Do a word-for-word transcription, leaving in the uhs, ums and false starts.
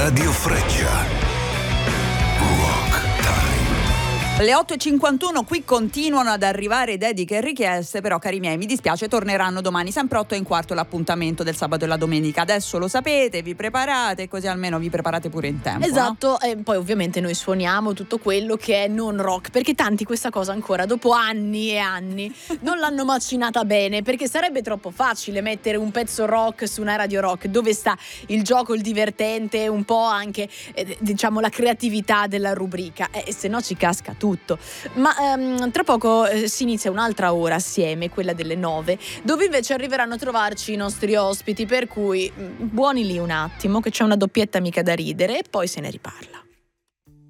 Radio Freccia. Rock Time. Le otto e cinquantuno, qui continuano ad arrivare dediche e richieste, però cari miei, mi dispiace, torneranno domani sempre otto e un quarto l'appuntamento del sabato e la domenica. Adesso lo sapete, vi preparate, così almeno vi preparate pure in tempo. Esatto, no? E poi ovviamente noi suoniamo tutto quello che è non rock, perché tanti questa cosa ancora dopo anni e anni non l'hanno macinata bene, perché sarebbe troppo facile mettere un pezzo rock su una radio rock. Dove sta il gioco, il divertente, un po' anche eh, diciamo la creatività della rubrica, e eh, se no ci casca tutto. Ma ehm, tra poco eh, si inizia un'altra ora assieme, quella delle nove, dove invece arriveranno a trovarci i nostri ospiti, per cui mh, buoni lì un attimo che c'è una doppietta mica da ridere e poi se ne riparla.